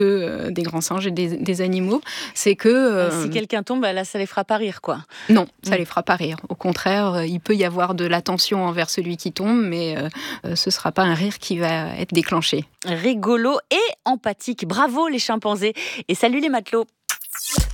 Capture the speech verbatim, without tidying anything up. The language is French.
euh, des grands singes et des, des animaux, c'est que... Euh, si quelqu'un tombe, là, ça les fera pas rire, quoi. Non, ça mmh. les fera pas rire. Au contraire, euh, il peut y avoir de l'attention envers celui qui tombe, mais euh, euh, ce sera pas un rire qui va être déclenché. Rigolo et empathique. Bravo les chimpanzés. Et salut les matelots.